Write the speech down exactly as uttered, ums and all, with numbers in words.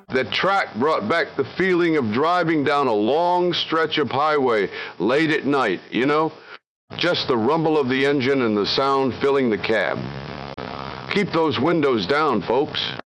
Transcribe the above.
That track brought back the feeling of driving down a long stretch of highway late at night, you know? Just the rumble of the engine and the sound filling the cab. Keep those windows down, folks.